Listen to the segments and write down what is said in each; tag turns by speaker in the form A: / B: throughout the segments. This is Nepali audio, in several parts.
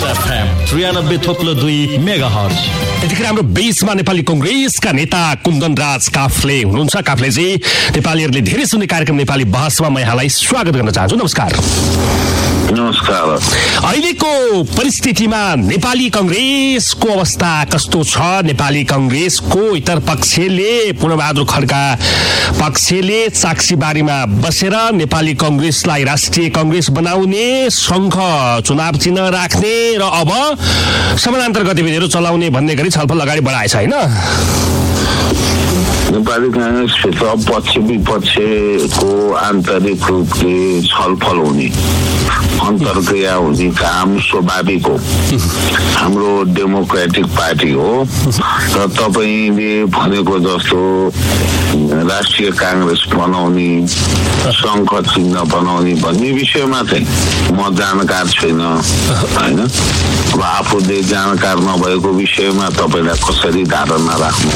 A: FM 93.2 megahertz.
B: यतिखेर हाम्रो बीचमा नेपाली कंग्रेसका नेता कुन्दन राज काफ्ले हुनुहुन्छ। काफ्लेजी, नेपालीहरूले धेरै सुन्ने कार्यक्रम नेपाली बहसमा म यहाँलाई स्वागत गर्न चाहन्छु। नमस्कार।
C: नमस्कार।
B: अहिलेको परिस्थितिमा नेपाली कंग्रेसको अवस्था कस्तो छ? नेपाली कंग्रेसको इतर पक्षले, पूर्णबहादुर खड्का पक्षले साक्षीबारीमा बसेर नेपाली कंग्रेसलाई राष्ट्रिय कंग्रेस बनाउने, संघ चुनाव चिन्ह राख्ने र अब समानान्तर गतिविधिहरू चलाउने भन्ने गरी छलफल अगाडि बढाएछ हैन?
C: नेपाली कांग्रेसभित्र पक्ष विपक्षको आन्तरिक रूपले छलफल हुने, अन्तर्क्रिया हुने काम स्वाभाविक हो। हाम्रो डेमोक्रेटिक पार्टी हो र तपाईले भनेको जस्तो राष्ट्रिय कांग्रेस बनाउने, संघ चिन्ह बनाउने भन्ने विषयमा चाहिँ म जानकार छैन हैन। अब आफूले जानकार नभएको विषयमा तपाईलाई कसरी धारणा राख्नु?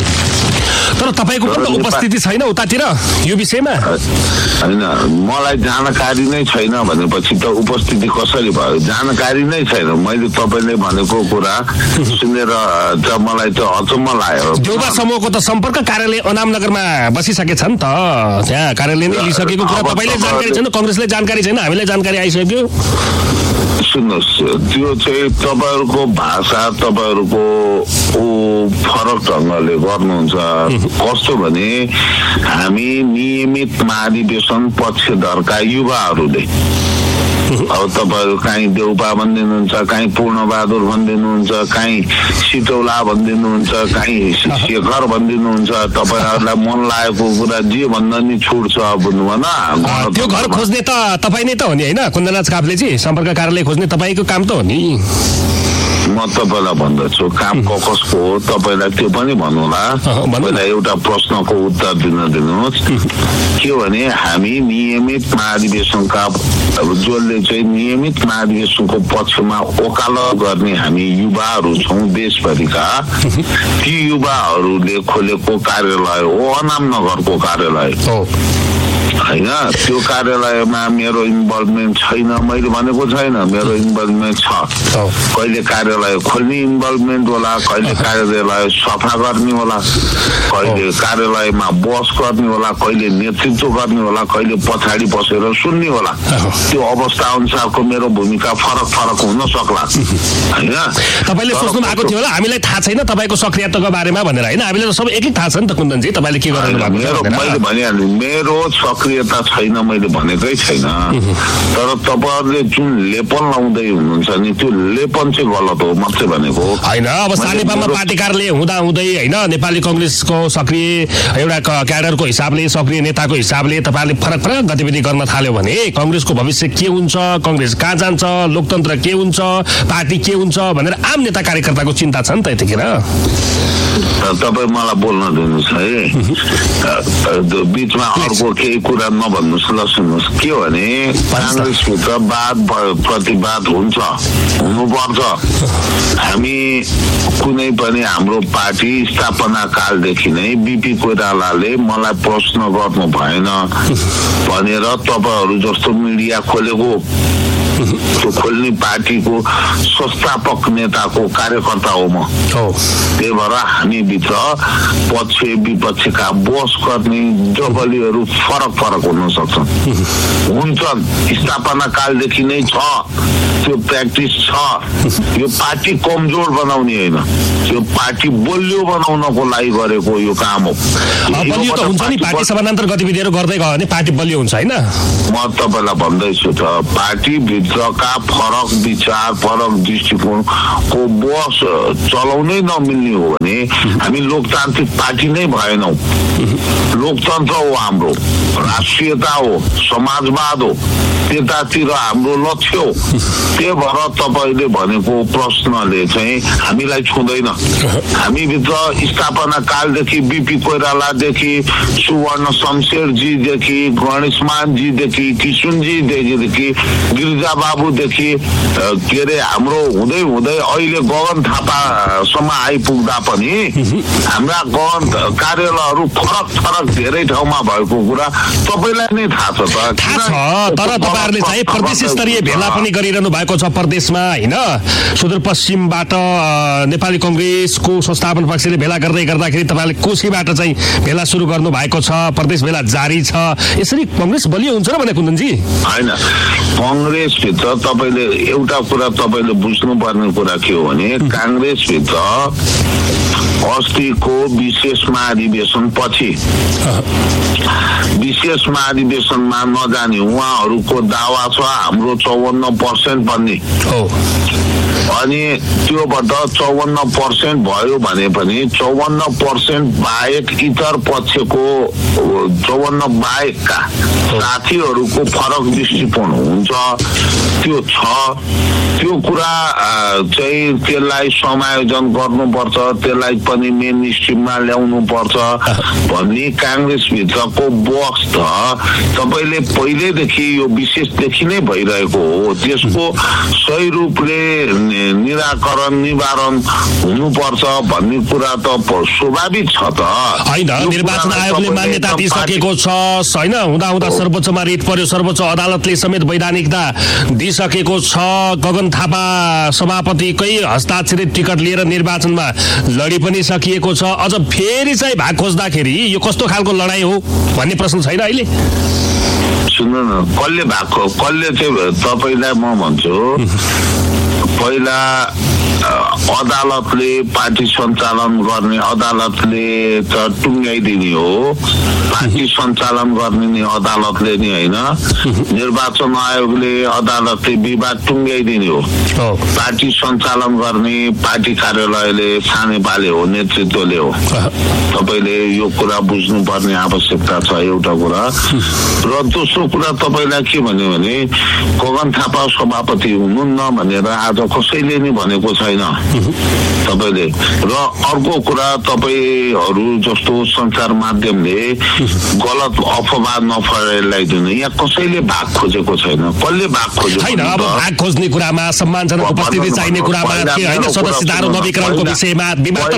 B: तर तपाईको पनि त उपस्थिति छैन उतातिर यो विषयमा
C: हैन। मलाई जानकारी नै छैन भनेपछि त उपस्थिति कसरी भयो? जानकारी नै छैन। मैले तपाईले भनेको कुरा सुनेर त मलाई त अचम्म लाग्यो।
B: देउबा समूहको त सम्पर्क कार्यालय अनामनगरमा बसिसकेछ नि त। त्यहाँ कार्यालयले लिइसकेको कुरा तपाईले जानकारी छैन, कांग्रेसले जानकारी छैन, हामीलाई जानकारी आइसक्यो।
C: सुन्नुहोस्, त्यो चाहिँ तपाईहरुको भाषा, तपाईहरुको फरक ढंगले गर्नुहुन्छ। कस्तो भने हामी नियमित महाधिवेशन पक्षधरका युवाहरूले, अब तपाईहरु काहीँ देउपा भनिदिनुहुन्छ, काहीँ पूर्णबहादुर भनिदिनुहुन्छ, काहीँ सिटौला भनिदिनुहुन्छ, काहीँ शेखर भनिदिनुहुन्छ। तपाईहरुलाई मन लागेको कुरा जे भन्दा नि छुट छ भन्नु भन।
B: त्यो घर खोज्ने त तपाई नै त हो नि हैन? कुन्दनराज काफ्लेजी, सम्पर्क कार्यालय खोज्ने तपाईको काम त हो नि।
C: म तपाईलाई भन्दछु काम कसको हो, तपाईलाई त्यो पनि भन्नुला। पहिला एउटा प्रश्नको उत्तर दिनुहोस् के भने हामी नियमित महाधिवेशनका जसले चाहिँ नियमित महाधिवेशनको पक्षमा वकालत गर्ने हामी युवाहरू छौँ देशभरिका। ती युवाहरूले खोलेको कार्यालय हो अनामनगरको कार्यालय हैन। त्यो कार्यालयमा मेरो इन्भल्भमेन्ट छैन, मैले भनेको छैन, मेरो इन्भल्भमेन्ट छ। कहिले कार्यालय खोल्ने इन्भल्भमेन्ट होला, कहिले कार्यालय सफा गर्ने होला, कहिले कार्यालयमा बस गर्ने होला, कहिले नेतृत्व गर्ने होला, कहिले पछाडि बसेर सुन्ने होला। त्यो अवस्था अनुसारको मेरो भूमिका फरक फरक हुन सक्ला हैन।
B: तपाईले सोच्नु भएको थियो होला हामीलाई थाहा छैन तपाईको सक्रियताको बारेमा भनेर हैन? हामीले त सबै एकै थाहा छ नि त कुन्दनजी, तपाईले के गर्नु भएको छ।
C: मैले भनिहालेँ मेरो सक्रियता छैन, मैले भनेकै छैन। तर तपाईहरुले जुन लेपन लाउँदै हुनुहुन्छ नि त्यो लेपन चाहिँ गलत हो मात्रै भनेको
B: हैन। अब सानेपामा पार्टी कार्यालय हुँदा हुँदै हैन नेपाली कांग्रेसको सक्रिय एउटा क्याडरको हिसाबले, सक्रिय नेताको हिसाबले तपाईहरुले फरक फरक गतिविधि गर्न थाल्यो भने कांग्रेसको भविष्य के हुन्छ, कांग्रेस कहाँ जान्छ, लोकतन्त्र के हुन्छ, पार्टी के हुन्छ भनेर आम नेता कार्यकर्ताको चिन्ता छ नि त यतिखेर।
C: तपाई मलाई बोल्न दिनुहोस् है, बीचमा अर्को केही कुरा नभन्नुहोस् ल। सुन्नुहोस्, के भने कांग्रेसभित्र वाद प्रतिवाद हुन्छ, हुनुपर्छ। हामी कुनै पनि हाम्रो पार्टी स्थापना कालदेखि नै बीपी कोइरालाले मलाई प्रश्न गर्नु भएन भनेर तपाईहरु जस्तो मिडिया खोलेको, त्यो खोल्ने पार्टीको संस्थापक नेताको कार्यकर्ता हो म। त्यही भएर हामी भित्र पक्ष विपक्षका बहस गर्ने जगलीहरू फरक फरक हुन सक्छन्, हुन्छन्। स्थापना कालदेखि नै छ त्यो प्र्याक्टिस छ। यो पार्टी कमजोर बनाउने होइन, यो पार्टी बलियो बनाउनको लागि गरेको यो काम हो।
B: बलियो त हुन्छ नि, पार्टी समानान्तर गतिविधिहरू गर्दै गयो भने पार्टी बलियो हुन्छ हैन?
C: म तपाईलाई भन्दैछु त पार्टी भित्रका फरक विचार, फरक दृष्टिकोणको बस चलाउनै नमिल्ने हो भने हामी लोकतान्त्रिक पार्टी नै भएनौँ। लोकतन्त्र हो हाम्रो, राष्ट्रियता हो, समाजवाद हो, त्यतातिर हाम्रो लक्ष्य हो। त्यही भएर तपाईले भनेको प्रश्नले चाहिँ हामीलाई छुँदैन। हामी भित्र स्थापना कालदेखि बीपी कोइरालादेखि, सुवर्ण शमशेरजीदेखि, गणेशमानजीदेखि, किशुनजीदेखि, गिरिजा बाबुदेखि के अरे हाम्रो हुँदै हुँदै अहिले गगन थापासम्म आइपुग्दा पनि हाम्रा गगन कार्यालयहरू फरक फरक धेरै ठाउँमा भएको कुरा तपाईलाई नै थाहा छ त।
B: तर तपाईहरुले चाहिँ प्रदेश स्तरीय भेला पनि गरिरहनु भएको छ प्रदेशमा हैन सुदूरपश्चिमबाट नेपाली कांग्रेसको संस्थापन पक्षले भेला गर्दाखेरि तपाईले कोशीबाट चाहिँ भेला सुरु गर्नु भएको छ प्रदेश भेला जारी छ यसरी कांग्रेस बलियो हुन्छ र भने कुन्दनजी
C: हैन कांग्रेस भित्र तपाईले एउटा कुरा तपाईले बुझ्नु पर्ने कुरा के हो भने कांग्रेस भित्र अस्तिको विशेष महाधिवेशन पछि विशेष महाधिवेशनमा नजाने उहाँहरूको दावा छ हाम्रो 54% भन्ने अनि त्योबाट 54% भयो भने पनि 54% बाहेक इतर पक्षको 54 बाहेकका साथीहरूको फरक दृष्टिकोण हुन्छ त्यो छ त्यो कुरा चाहिँ त्यसलाई समायोजन गर्नुपर्छ त्यसलाई पनि मेन स्ट्रिममा ल्याउनु पर्छ भन्ने कांग्रेस भित्रको बक्स त तपाईले पहिलेदेखि यो विशेषदेखि नै भइरहेको हो त्यसको सही रूपले निराकरण निवारण हुनुपर्छ भन्ने कुरा त स्वाभाविक छ त
B: हैन निर्वाचन आयोगले मान्यता दिइसकेको छ हैन हुँदा सर्वोच्चमा रिट पर्यो सर्वोच्च अदालतले समेत वैधानिकता दिइसकेको छ गगन थापा सभापतिकै हस्ताक्षरित टिकट लिएर निर्वाचनमा लडी पनि सकिएको छ अझ फेरि चाहिँ भाग खोज्दाखेरि यो कस्तो खालको लडाई हो भन्ने प्रश्न छैन अहिले
C: सुन्नु न कसले चाहिँ तपाईलाई म भन्छु पहिला अदालतले पार्टी सञ्चालन गर्ने अदालतले त टुङ्गाइदिने हो पार्टी सञ्चालन गर्ने नि अदालतले नि हैन निर्वाचन आयोगले अदालतले विवाद टुङ्गाइदिने हो पार्टी सञ्चालन गर्ने पार्टी कार्यालयले छानेपाले हो नेतृत्वले हो तपाईले यो कुरा बुझ्नु पर्ने आवश्यकता छ एउटा कुरा र दोस्रो कुरा तपाईलाई के भन्यो भने गगन थापा सभापति हुनुहुन्न भनेर आज कसैले नि भनेको छैन तपाईले र अर्को कुरा तपाईहरु जस्तो संचार माध्यमले गलत अफवाह नफैलाइदिनु यहाँ कसैले भाग खोजेको छैन कसले भाग खोजेको
B: हैन अब भाग खोज्ने कुरामा सम्मानजनक उपस्थिति चाहिने कुरामा के हैन सदस्यताहरु नवीकरणको विषयमा विवाद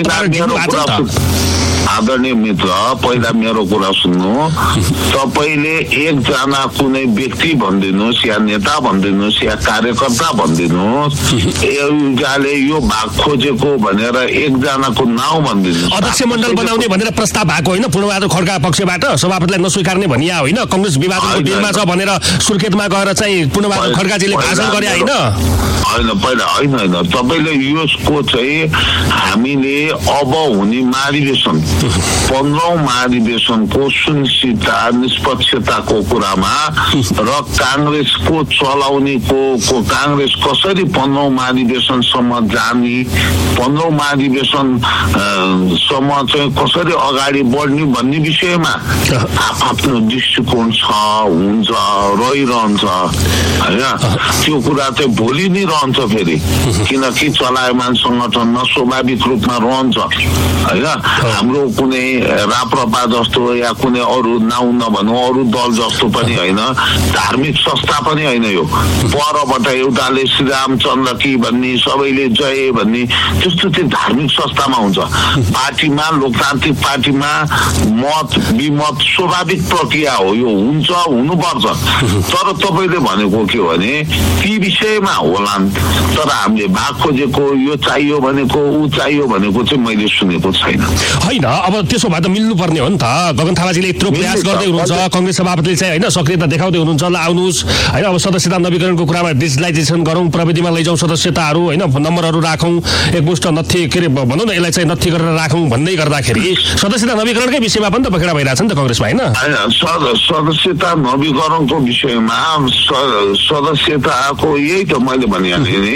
C: आदरणीय मित्र पहिला मेरो कुरा सुन्नु तपाईले एकजना कुनै व्यक्ति भन्दिनुस् या नेता भन्दिनुस् या कार्यकर्ता भन्दिनुस् एउटाले यो भाग खोजेको भनेर एकजनाको नाम भन्दिनुस्
B: अध्यक्ष मण्डल बनाउने भनेर प्रस्ताव भएको हैन पूर्णबहादुर खड्का पक्षबाट सभापतिलाई नस्वीकार्ने भनिया होइन कांग्रेस विवादको दिनमा छ भनेर सुर्खेतमा गएर चाहिँ पूर्णबहादुर खड्काजीले भाषण गरे हैन
C: पहिला हैन तपाईले यसको चाहिँ हामीले अब हुने महाधिवेशन 15औं महाधिवेशनको सुनिश्चितता निष्पक्षताको कुरामा र कांग्रेसको चलाउनेको कांग्रेस कसरी 15औं महाधिवेशनसम्म जाने 15औं महाधिवेशन सम्म चाहिँ कसरी अगाडि बढ्ने भन्ने विषयमा आफ्नो दृष्टिकोण छ हुन्छ रहिरहन्छ हैन त्यो कुरा चाहिँ भोलि नै रहन्छ फेरि किनकि चलायमान संगठनमा स्वाभाविक रूपमा रहन्छ हैन हाम्रो कुनै राप्रपा जस्तो या कुनै अरु नाउँ नभनौं अरु दल जस्तो पनि हैन धार्मिक संस्था पनि हैन यो परबाट एउटाले श्री रामचन्द्र की भन्ने सबैले जय भन्ने त्यस्तो चाहिँ धार्मिक संस्थामा हुन्छ पार्टीमा लोकतान्त्रिक पार्टीमा मत विमत स्वाभाविक प्रक्रिया हो यो हुन्छ हुनुपर्छ तर तपाईले भनेको के हो भने ती विषयमा होलान् तर हामीले भाग खोजेको यो चाहियो भनेको उ चाहियो भनेको चाहिँ मैले सुनेको छैन
B: हैन अब त्यसो भए त मिल्नु पर्ने हो नि त गगन थापाजीले यत्रो प्रयास गर्दै हुनुहुन्छ कांग्रेस सभापतिले चाहिँ हैन सक्रियता देखाउँदै हुनुहुन्छ ल आउनुस् हैन अब सदस्यता नवीकरणको कुरामा डिजिटलाइजेसन गरौँ प्रविधिमा लैजाउँ सदस्यताहरू हैन नम्बरहरू राखौँ एकमुष्ट नथी के रे भनौँ न यसलाई चाहिँ नथी गरेर राखौँ भन्दै गर्दाखेरि सदस्यता नवीकरणकै विषयमा पनि त बखेडा भइरहेछ नि त कांग्रेसमा हैन
C: सदस्यता नवीकरणको विषयमा सदस्यताको यही त मैले भनिहालेँ नि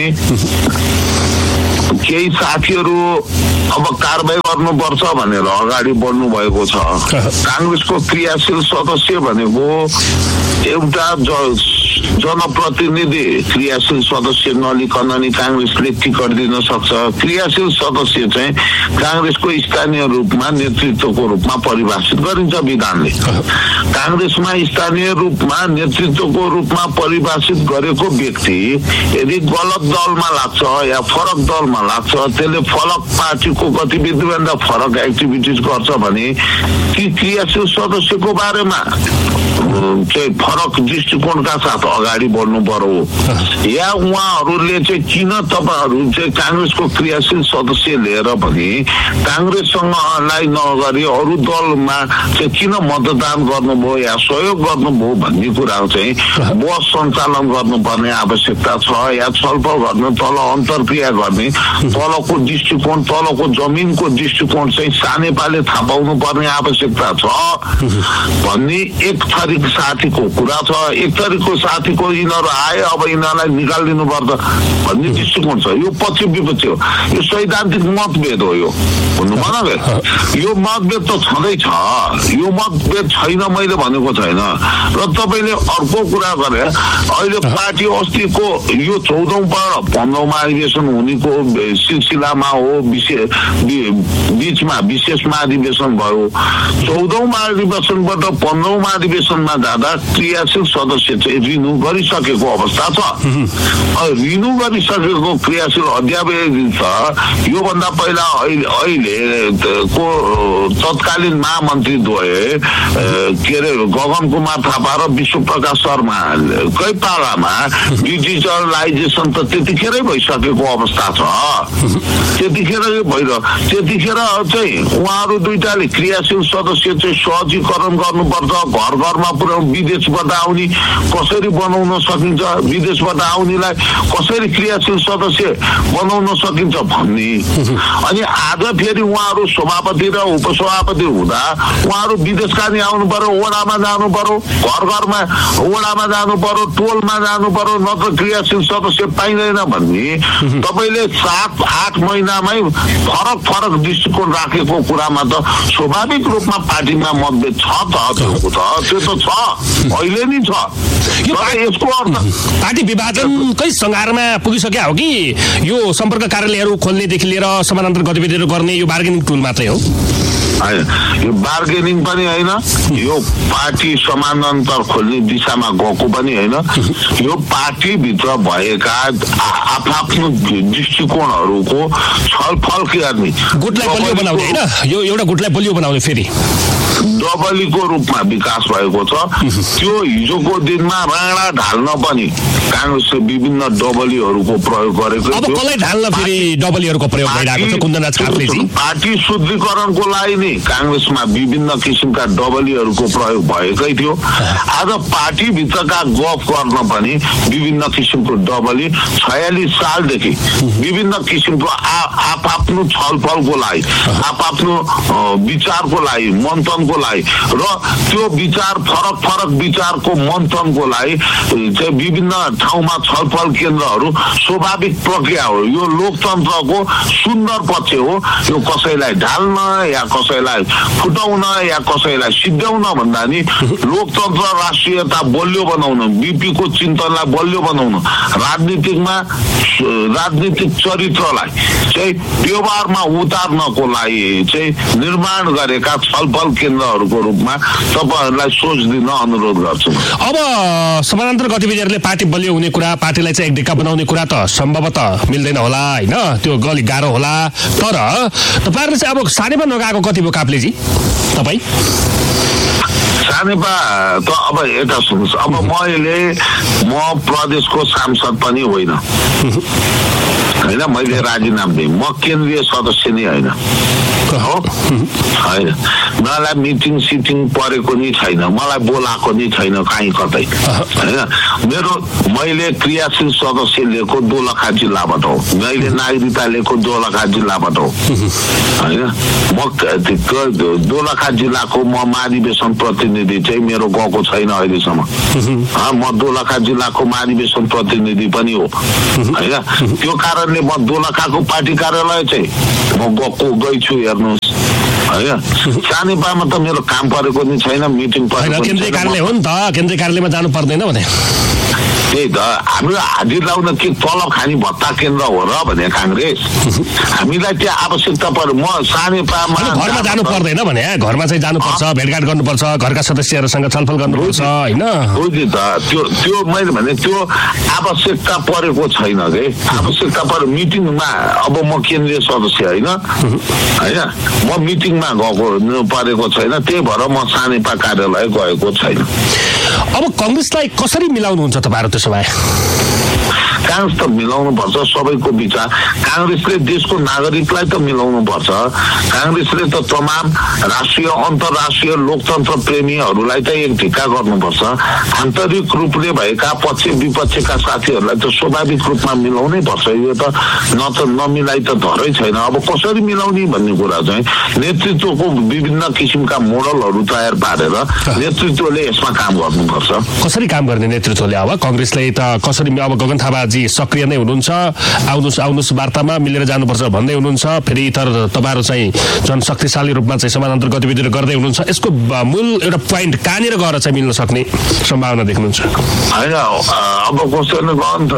C: केही साथीहरू अब कारबाही गर्नुपर्छ भनेर अगाडि बढ्नु भएको छ कांग्रेसको क्रियाशील सदस्य भनेको एउटा जनप्रतिनिधि क्रियाशील सदस्य नलिकन नि कांग्रेसले टिकट दिन सक्छ क्रियाशील सदस्य चाहिँ कांग्रेसको स्थानीय रूपमा नेतृत्वको रूपमा परिभाषित गरिन्छ विधानले कांग्रेसमा स्थानीय रूपमा नेतृत्वको रूपमा परिभाषित गरेको व्यक्ति यदि गलत दलमा लाग्छ या फरक दलमा लाग्छ त्यसले फरक पार्टीको गतिविधिभन्दा फरक एक्टिभिटिज गर्छ भने ती क्रियाशील सदस्यको बारेमा चाहिँ फरक दृष्टिकोणका साथ अगाडि बढ्नु पर्यो या उहाँहरूले चाहिँ किन तपाईहरु चाहिँ कांग्रेसको क्रियाशील सदस्य लिएर पनि कांग्रेससँगलाई नगरी अरु दलमा चाहिँ किन मतदान गर्नुभयो या सहयोग गर्नुभयो भन्ने कुरा चाहिँ बस सञ्चालन गर्नुपर्ने आवश्यकता छ या छलफल गर्ने तल अन्तर्क्रिया गर्ने तलको दृष्टिकोण तलको जमिनको दृष्टिकोण चाहिँ सानेपाले थाहा पाउनु पर्ने आवश्यकता छ भन्ने एक थरीको साथीको कुरा छ एक थरीको साथीको यिनीहरू आए अब यिनीहरूलाई निकालिदिनु पर्छ भन्ने दृष्टिकोण छ यो पछि विपक्षी हो यो सैद्धान्तिक मतभेद हो यो भन्नु भन यो मतभेद त छँदैछ यो मतभेद छैन मैले भनेको छैन र तपाईले अर्को कुरा गरे अहिले पार्टी अस्तिको यो 14औं पढ 15औं अधिवेशन हुनेको सिलसिलामा हो बीचमा विशेष महाधिवेशन भयो 14औं महाधिवेशनबाट 15औं महाधिवेशनमा जाँदा क्रियाशील सदस्य चाहिँ रिन्यू गरिसकेको अवस्था छ रिन्यू गरिसकेको क्रियाशील अध्यादेश योभन्दा पहिला अहिले को तत्कालीन महामन्त्री द्वय के अरे गगन कुमार थापा र विश्व प्रकाश शर्मा कै पालामा डिजिटलाइजेसन त त्यतिखेरै भइसकेको अवस्था छ त्यतिखेर चाहिँ उहाँहरू दुईटाले क्रियाशील सदस्य चाहिँ सहजीकरण गर्नुपर्छ घर घरमा पुर्याउनु विदेशबाट आउने कसरी बनाउन सकिन्छ विदेशबाट आउनेलाई कसरी क्रियाशील सदस्य बनाउन सकिन्छ भन्ने अनि आज फेरि उहाँहरू सभापति र उपसभापति हुँदा उहाँहरू विदेशका नि आउनु पर्यो वडामा जानु पर्यो घर घरमा वडामा जानु पर्यो टोलमा जानु पर्यो नत्र क्रियाशील सदस्य पाइँदैन भन्ने तपाईले 7-8 महिनामै फरक दृष्टिकोण राखेको कुरामा त स्वाभाविक रूपमा पार्टीमा मतभेद छ त्यो त छ अहिले नि छ यसको अर्थ
B: पार्टी विभाजनकै संघारमा पुगिसक्यो हो कि यो सम्पर्क कार्यालयहरू खोल्नेदेखि लिएर समानान्तर गतिविधिहरू गर्ने यो बार्गेनिङ टुल मात्रै हो
C: यो बार्गेनिङ पनि हैन यो पार्टी समानान्तर खोल्ने दिशामा गएको पनि हैन यो पार्टी भित्र भएका आफ्नो दृष्टिकोणहरूको छलफल गर्ने
B: गुटलाई बलियो बनाउने हैन यो एउटा गुटलाई बलियो बनाउने फेरि
C: डबलीको रूपमा विकास भएको छ त्यो हिजोको दिनमा राणा ढाल्न पनि कांग्रेसले विभिन्न डबलीहरूको प्रयोग गरेको
B: थियो अब कसलाई ढाल्न फेरि डबलीहरूको प्रयोग भइरहेको छ कुन्दन छापले जी
C: पार्टी शुद्धिकरणको लागि नि कांग्रेसमा विभिन्न किसिमका डबलीहरूको प्रयोग भएकै थियो आज पार्टी भित्रका गफ गर्न पनि विभिन्न किसिमको डबली 46 सालदेखि विभिन्न किसिमको आफ्नो छलफलको लागि आफ्नो विचारको लागि मन्थनको लागि र त्यो विचार फरक विचारको मन्थनको लागि चाहिँ विभिन्न ठाउँमा छलफल केन्द्रहरू स्वाभाविक प्रक्रिया हो यो लोकतन्त्रको सुन्दर पक्ष हो यो कसैलाई ढाल्न या कसैलाई फुटाउन या कसैलाई सिद्ध्याउन भन्दा नि लोकतन्त्र राष्ट्रियता बलियो बनाउन बीपी को चिन्तनलाई बलियो बनाउन राजनीतिक चरित्रलाई चाहिँ व्यवहारमा उतार्नको लागि चाहिँ निर्माण गरेका छलफल केन्द्रहरूको रूपमा तपाईहरुलाई सोच दिन अनुरोध गर्छु
B: अब समानान्तर गतिविधिहरूले पार्टी बलियो हुने कुरा पार्टीलाई चाहिँ एक ढिक्का बनाउने कुरा त सम्भवतः मिल्दैन होला हैन त्यो गलि गाह्रो होला तर तपाईहरुले चाहिँ अब सानेपा नगएको कति भयो काप्लेजी तपाई
C: सानेपा त अब यता सुन्नुस् अब म प्रदेशको सांसद पनि होइन हैन मैले राजीनामा दिएँ म केन्द्रीय सदस्य नै होइन होइन मलाई मिटिङ सिटिङ परेको नि छैन मलाई बोलाएको नि छैन कहीँ कतै हैन मैले क्रियाशील सदस्य लिएको दोलखा जिल्लाबाट हो मैले नागरिकता लिएको दोलखा जिल्लाबाट हो हैन म दोलखा जिल्लाको म महाधिवेशन प्रतिनिधि चाहिँ मेरो गएको छैन अहिलेसम्म म दोलखा जिल्लाको महाधिवेशन प्रतिनिधि पनि हो हैन त्यो कारणले म दोलखाको पार्टी कार्यालय चाहिँ म गइछु हेर्नुहोस् हैन सानेपामा त मेरो काम परेको नि छैन मिटिङ परेको
B: केन्द्रीय कार्यालय हो नि त केन्द्रीय कार्यालयमा जानु पर्दैन भने
C: त्यही त हाम्रो हाजिर लाउन के तलब खानी भत्ता केन्द्र हो र भने कांग्रेस हामीलाई त्यो आवश्यकता पर्यो म सानेपामा
B: घरमा जानु पर्दैन भने घरमा चाहिँ जानुपर्छ भेटघाट गर्नुपर्छ घरका सदस्यहरुसँग छलफल गर्नुपर्छ हैन
C: हो नि त त्यो मैले भने त्यो आवश्यकता परेको छैन के आवश्यकता पर्यो मिटिङमा अब म केन्द्रीय सदस्य हैन म मिटिङमा गएको परेको छैन त्यही भएर म सानेपा कार्यालय गएको छैन
B: अब कांग्रेसलाई कसरी मिलाउनुहुन्छ तपाईहरु त्यसो भए?
C: कांग्रेस त मिलाउनु पर्छ सबैको विचार। कांग्रेसले देशको नागरिकलाई त मिलाउनु पर्छ। कांग्रेसले त तमाम राष्ट्रिय अन्तर्राष्ट्रिय लोकतन्त्र प्रेमीहरूलाई त एक ढिक्का गर्नुपर्छ। आन्तरिक रूपले भएका पक्ष विपक्षका साथीहरूलाई त स्वाभाविक रूपमा मिलाउनै पर्छ। यो त नमिलाई त धरै छैन। अब कसरी मिलाउने भन्ने कुरा चाहिँ नेतृत्वको विभिन्न किसिमका मोडलहरू तयार पारेर नेतृत्वले यसमा काम गर्नुपर्छ।
B: कसरी काम गर्ने नेतृत्वले? अब कांग्रेसले त कसरी, अब गगन थापाजी सक्रिय नै हुनुहुन्छ, आउनुस् वार्तामा मिलेर जानुपर्छ भन्दै हुनुहुन्छ, फेरि इतर तपाईहरु चाहिँ जन शक्तिशाली रूपमा चाहिँ समानान्तर गतिविधिहरू गर्दै हुनुहुन्छ। यसको मूल एउटा पोइन्ट कहाँनिर गएर चाहिँ मिल्न सक्ने सम्भावना देख्नुहुन्छ?
C: हैन, अब कसैले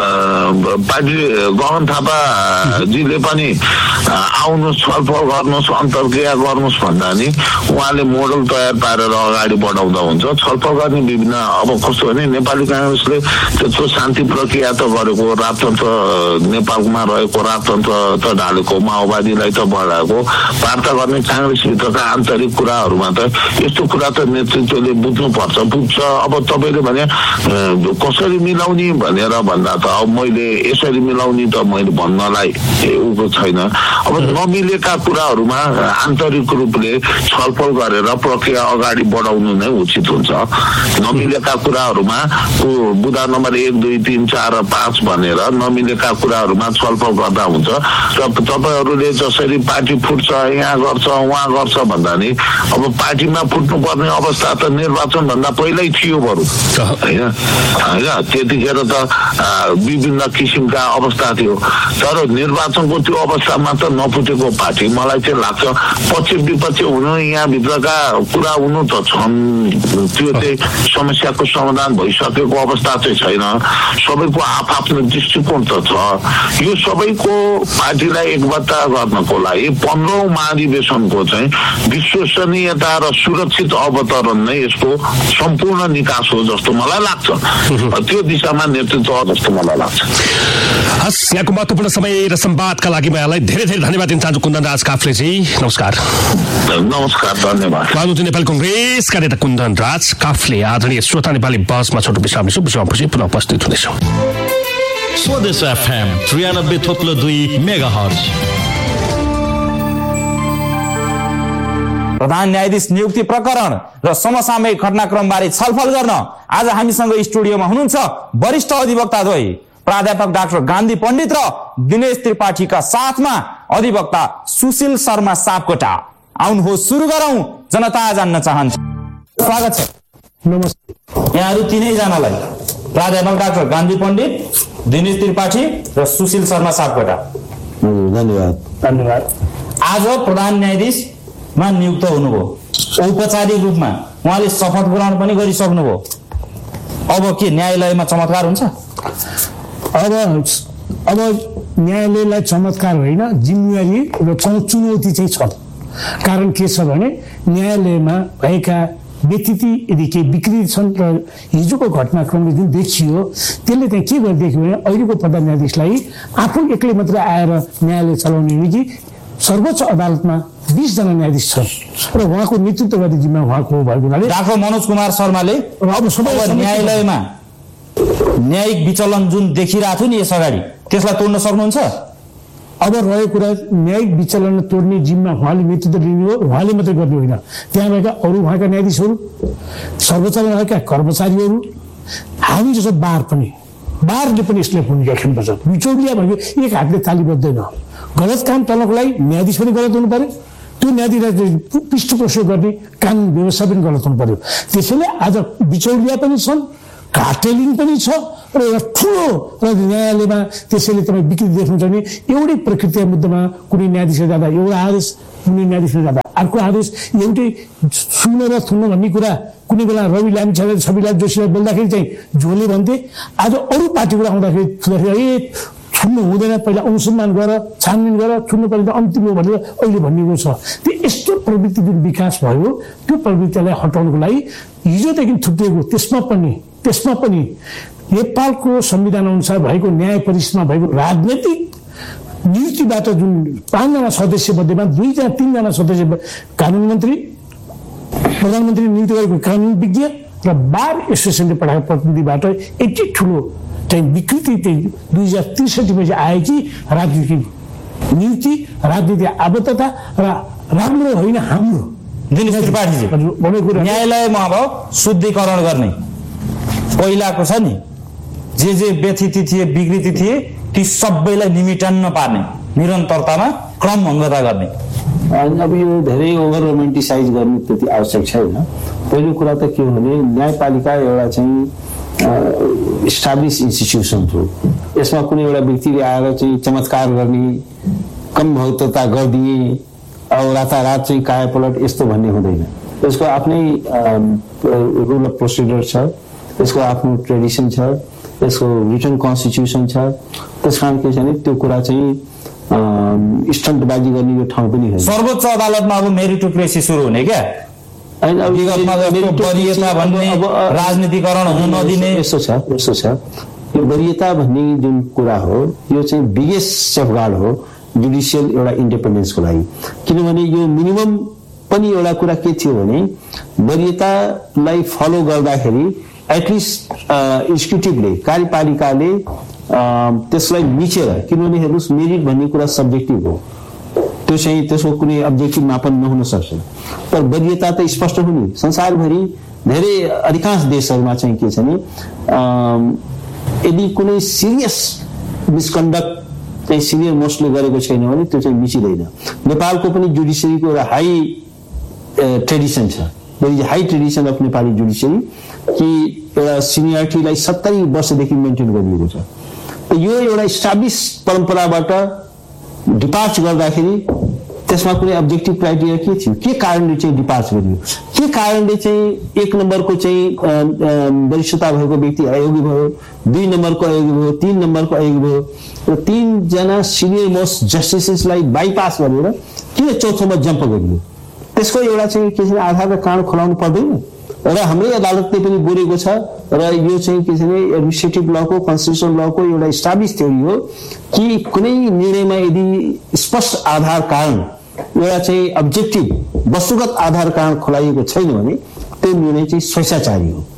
C: गगन थापाजीले पनि आउनुहोस् छलफल गर्नुहोस् अन्तर्क्रिया गर्नुहोस् भन्दा नि उहाँले मोडल तयार पारेर अगाडि बढाउँदा हुन्छ। छलफल गर्ने विभिन्न, अब कस्तो भने नेपाली कांग्रेसले त्यस्तो शान्ति प्रक्रिया त गरेको, राजतन्त्र नेपालमा रहेको राजतन्त्र त ढालेको, माओवादीलाई त बढाएको, वार्ता गर्ने कांग्रेसभित्रका आन्तरिक कुराहरूमा त यस्तो कुरा त नेतृत्वले बुझ्नुपर्छ। बुझ्छ। अब तपाईँले भने कसरी मिलाउने भनेर भन्दा त अब मैले यसरी मिलाउने त मैले भन्नलाई उको छैन। अब नमिलेका कुराहरूमा आन्तरिक रूपले छलफल गरेर प्रक्रिया अगाडि बढाउनु नै उचित हुन्छ। नमिलेका कुराहरूमा बुदा नम्बर 1, 2, 3, 4 र 5 भनेर नमिलेका कुराहरूमा छलफल गर्दा हुन्छ। र तपाईहरूले जसरी पार्टी फुट्छ, यहाँ गर्छ उहाँ गर्छ भन्दा नि अब पार्टीमा फुट्नुपर्ने अवस्था त निर्वाचन भन्दा पहिल्यै थियो बरु, हैन? त्यतिखेर त विभिन्न किसिमका अवस्था थियो। तर निर्वाचनको त्यो अवस्थामा त नफुटेको पार्टी मलाई चाहिँ लाग्छ पक्ष विपक्ष हुनु, यहाँभित्रका कुरा हुनु त छन्, त्यो चाहिँ समस्याको समाधान भइसकेको अवस्था चाहिँ छैन। सबैको आफ्नो दृष्टिकोण त छ। यो सबैको पार्टीलाई एकबद्ध गर्नको लागि 15औं महाधिवेशनको चाहिँ विश्वसनीयता र सुरक्षित अवतरण नै यसको सम्पूर्ण निकास हो जस्तो मलाई लाग्छ। त्यो दिशामा नेतृत्व जस्तो मलाई लाग्छ।
B: हस्, यहाँको महत्त्वपूर्ण समय र संवादका लागि म यहाँलाई धेरै धेरै धन्यवाद दिन चाहन्छु कुन्दन राज काफ्लेजी। नमस्कार।
C: नमस्कार, धन्यवाद।
B: नेपाली कांग्रेसका नेता कुन्दन राज काफ्ले। आदरणीय श्रोता, नेपाली बसमा छोटो विश्राम लिन्छौँ। विश्रामपछि पुनः उपस्थित हुनेछौँ।
A: स्वदेश FM 93.2 मेगाहर्ज।
D: प्रधान न्यायाधीश नियुक्ति प्रकरण र समसामयिक घटनाक्रमबारे छलफल गर्न आज हामीसँग स्टुडियोमा हुनुहुन्छ वरिष्ठ अधिवक्ताद्वय प्राध्यापक डाक्टर गान्धी पण्डित र दिनेश त्रिपाठीका साथमा अधिवक्ता सुशील शर्मा सापकोटा। आउनुहोस् सुरु गरौँ, जनता जान्न चाहन्छ। स्वागत छ। नमस्ते। यहाँहरू तीनैजनालाई, प्राध्यापक डाक्टर गान्धी पण्डित, दिनेश त्रिपाठी र सुशील शर्मा सापकोटा, धन्यवाद। आज प्रधान न्यायाधीशमा नियुक्त हुनुभयो औपचारिक रूपमा, उहाँले शपथ ग्रहण पनि गरिसक्नुभयो। अब के न्यायालयमा चमत्कार हुन्छ?
E: अब न्यायालयलाई चमत्कार होइन, जिम्मेवारी र चुनौती चाहिँ छ। कारण के छ भने न्यायालयमा भएका व्यतिथि यदि केही विकृति छन् र हिजोको घटनाक्रमले जुन देखियो त्यसले चाहिँ के गरिदियो भने अहिलेको प्रधान न्यायाधीशलाई आफू एक्लै मात्र आएर न्यायालय चलाउने हो कि सर्वोच्च अदालतमा 20 जना न्यायाधीश छन् र उहाँको नेतृत्व गर्ने जिम्मा उहाँको भएको हुनाले
D: डाक्टर मनोज कुमार शर्माले अब न्यायालयमा न्यायिक विचलन जुन देखिरहेको थियो नि यस अगाडि, त्यसलाई तोड्न सक्नुहुन्छ?
E: अब रहेको कुरा न्यायिक विचलन तोड्ने जिम्मा उहाँले नेतृत्व लिने हो, उहाँले मात्रै गर्ने होइन। त्यहाँ भएका अरू उहाँका न्यायाधीशहरू, सर्वोच्चमा भएका कर्मचारीहरू, हामी जस्तो बारले पनि यसले भूमिका खेल्नुपर्छ। बिचौलिया भनेको एक हातले ताली बज्दैन। गलत काम चल्नको लागि न्यायाधीश पनि गलत हुनु पर्यो, त्यो न्यायाधीशलाई पृष्ठपोषण गर्ने कानुन व्यवस्था पनि गलत हुनु पर्यो। त्यसैले आज बिचौलिया पनि छन्, कार्टेलिङ पनि छ र एउटा ठुलो र न्यायालयमा त्यसैले तपाईँ विकृति देख्नुहुन्छ भने एउटै प्रकृतिका मुद्दामा कुनै न्यायाधीशले जाँदा एउटा आदेश, कुनै न्यायाधीशले जाँदा अर्को आदेश, एउटै सुन्न र थुन्न भन्ने कुरा कुनै बेला रवि लामिछाने छविलाल जोशीलाई बोल्दाखेरि चाहिँ झोले भन्थे। आज अरू पार्टीबाट आउँदाखेरि छुन्नु हुँदैन, पहिला अनुसन्धान गर, छानबिन गर, छुन्नु पर्ने अन्तिम हो भनेर अहिले भनिएको छ। त्यो यस्तो प्रवृत्ति जुन विकास भयो त्यो प्रवृत्तिलाई हटाउनको लागि हिजोदेखि थुप्रिएको त्यसमा पनि नेपालको संविधान अनुसार भएको न्याय परिषदमा भएको राजनैतिक नियुक्तिबाट जुन 5 जना सदस्य मध्येमा 2 जना 3 जना सदस्य कानुन मन्त्री, प्रधानमन्त्री नियुक्त गरेको कानुन विज्ञ र बार एसोसिएसनले पठाएको प्रतिनिधिबाट यति ठुलो चाहिँ विकृति चाहिँ 2063 पछि आयो कि राजनीतिक नीति, राजनीतिक आबद्धता र राम्रो होइन हाम्रो।
D: दिनेश त्रिपाठीजी, न्यायालयमा अब शुद्धिकरण गर्ने पहिलाको छ नि, जे व्यथिति थिए, विकृति थिए, ती सबैलाई निमिटान्न पार्ने, निरन्तरतामा क्रमभङ्गता गर्ने।
F: अब यो धेरै ओभर रोमान्टिसाइज गर्ने त्यति आवश्यक छैन। पहिलो कुरा त के हो भने न्यायपालिका एउटा चाहिँ इस्टाब्लिस इन्स्टिट्युसन हो। यसमा कुनै एउटा व्यक्तिले आएर चाहिँ चमत्कार गर्ने, कम भौतिकता गरिदिए, अब रातारात चाहिँ कायापलट यस्तो भन्ने हुँदैन। यसको आफ्नै रुल अफ प्रोसिडर छ, यसको आफ्नो ट्रेडिसन छ, यसको रिटन कन्स्टिट्युसन छ। त्यस कारण के छ भने त्यो कुरा चाहिँ स्टन्टबाजी गर्ने यो ठाउँ पनि होइन।
D: सर्वोच्च अदालतमा अब मेरिटोक्रेसी सुरु हुने क्या, राजनीतिकरण हुन नदिने।
F: यस्तो छ यो वरियता भन्ने जुन कुरा हो यो चाहिँ बिगेस्ट सेफगार्ड हो जुडिसियल एउटा इन्डिपेन्डेन्सको लागि। किनभने यो मिनिमम पनि एउटा कुरा के थियो भने वरियतालाई फलो गर्दाखेरि एटलिस्ट एक्जिक्युटिभले, कार्यपालिकाले त्यसलाई मिचेर, किनभने हेर्नुहोस् मेरिट भन्ने कुरा सब्जेक्टिभ हो, त्यो चाहिँ त्यसको कुनै अब्जेक्टिभ मापन नहुन सक्छ। तर वरियता त स्पष्ट हुने। संसारभरि धेरै अधिकांश देशहरूमा चाहिँ के छ भने यदि कुनै सिरियस मिसकन्डक्ट चाहिँ सिनियर मोस्टले गरेको छैन भने त्यो चाहिँ मिचिँदैन। नेपालको पनि जुडिसियरीको एउटा हाई ट्रेडिसन छ, very high tradition of Nepali judiciary, कि एउटा सिनियरिटीलाई 70 वर्षदेखि मेन्टेन गरिएको छ। यो एउटा इस्टाब्लिस परम्पराबाट डिपार्च गर्दाखेरि त्यसमा कुनै अब्जेक्टिभ क्राइटेरिया के थियो, के कारणले चाहिँ डिपार्च गरियो, के कारणले चाहिँ 1 नम्बरको चाहिँ वरिष्ठता भएको व्यक्ति अयोग्य भयो, 2 नम्बरको अयोग्य भयो, 3 नम्बरको अयोग्य भयो, र 3 जना सिनियर मोस्ट जस्टिसेसलाई बाइपास गरेर किन चौथोमा जम्प गरियो। त्यसको एउटा चाहिँ के छ आधार र कारण खुलाउनु पर्दैन। र हाम्रै अदालतले पनि बोलेको छ, र यो चाहिँ के छ भने एडमिनिस्ट्रेटिभ लको, कन्स्टिट्युसनल लको एउटा इस्टाब्लिस थ्योरी हो कि कुनै निर्णयमा यदि स्पष्ट आधार कारण, एउटा चाहिँ अब्जेक्टिभ वस्तुगत आधार कारण खुलाइएको छैन भने त्यो निर्णय चाहिँ स्वेच्छाचारी हो।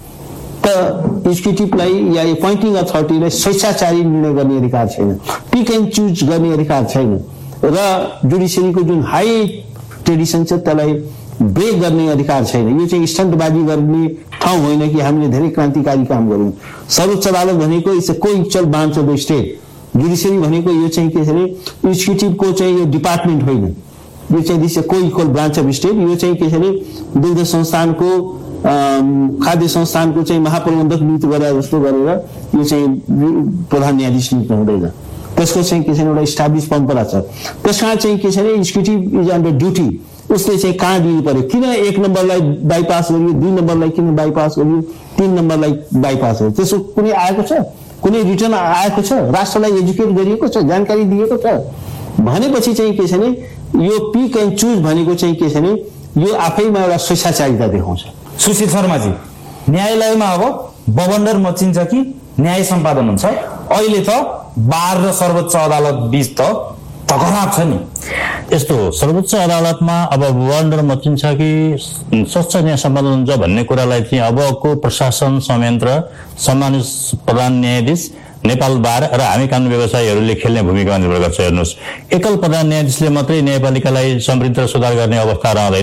F: त एक्जिक्युटिभलाई या एपोइन्टिङ अथोरिटीलाई स्वेच्छाचारी निर्णय गर्ने अधिकार छैन, पिक एन्ड चुज गर्ने अधिकार छैन। र जुडिसियरीको जुन हाई ट्रेडिसन छ त्यसलाई ब्रेक गर्ने अधिकार छैन। यो चाहिँ स्टन्टबाजी गर्ने ठाउँ होइन कि हामीले धेरै क्रान्तिकारी काम गर्यौँ। सर्वोच्च अदालत भनेको it's a को-इक्वल branch of the state. Judiciary भनेको यो चाहिँ के छ भने एक्जिक्युटिभको चाहिँ यो डिपार्टमेन्ट होइन, यो चाहिँ दिस को-इक्वल ब्रान्च अफ स्टेट। यो चाहिँ के छ भने दुग्ध संस्थानको, खाद्य संस्थानको चाहिँ महाप्रबन्धक नियुक्त गरेर जस्तो गरेर यो चाहिँ प्रधान न्यायाधीश नियुक्त हुँदैन। त्यसको चाहिँ के छ भने एउटा इस्टाब्लिस परम्परा छ। त्यसमा चाहिँ के छ भने एक्जिक्युटिभ इज अन्डर ड्युटी, उसले चाहिँ कहाँ दिनु पर्यो, किन 1 नम्बरलाई बाइपास गरियो, 2 नम्बरलाई किन बाइपास गरियो, 3 नम्बरलाई बाइपास गरियो, त्यसो कुनै आएको छ, कुनै रिटर्न आएको छ, राष्ट्रलाई एजुकेट गरिएको छ, जानकारी दिएको छ भनेपछि चाहिँ के छ भने यो पिक एन्ड चुज भनेको चाहिँ के छ भने यो आफैमा एउटा स्वेच्छाचारिता देखाउँछ।
D: सुशील शर्माजी, न्यायालयमा अब बवन्डर मचिन्छ कि न्याय सम्पादन हुन्छ? अहिले त बार र सर्वोच्च अदालत बीच त टकराव छ नि।
A: यस्तो सर्वोच्च अदालतमा अब बवन्डर मचिन्छ कि स्वच्छ न्याय सम्पादन हुन्छ भन्ने कुरालाई चाहिँ अबको प्रशासन संयन्त्र, सम्मानित प्रधान न्यायाधीश, नेपाल बार र हामी कानुन व्यवसायीहरूले खेल्ने भूमिकामा निर्भर गर्छ। हेर्नुहोस्, एकल प्रधान न्यायाधीशले मात्रै न्यायपालिकालाई समृद्ध र सुधार गर्ने अवस्था रहँदैन।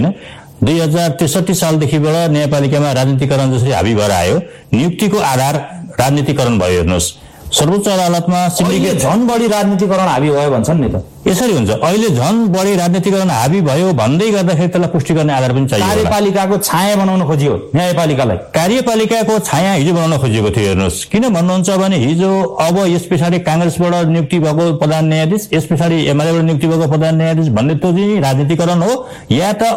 A: 2063 सालदेखिबाट न्यायपालिकामा राजनीतिकरण जसरी हाबी भएर आयो, नियुक्तिको आधार राजनीतिकरण भयो। हेर्नुहोस्, सर्वोच्च अदालतमा सिन्डिकेट
D: झन् बढी राजनीतिकरण हाबी भयो भन्छन् नि त।
A: यसरी हुन्छ, अहिले झन् बढी राजनीतिकरण हाबी भयो भन्दै गर्दाखेरि त्यसलाई पुष्टि गर्ने आधार पनि चाहियो।
D: कार्यपालिकाको छाया बनाउन खोजियो न्यायपालिकालाई,
A: कार्यपालिकाको छाया हिजो बनाउन खोजिएको थियो। हेर्नुहोस्, किन भन्नुहुन्छ भने हिजो अब यस पछाडि काङ्ग्रेसबाट नियुक्ति भएको प्रधान न्यायाधीश, यस पछाडि एमालेबाट नियुक्ति भएको प्रधान न्यायाधीश भन्ने त्यो चाहिँ राजनीतिकरण हो या त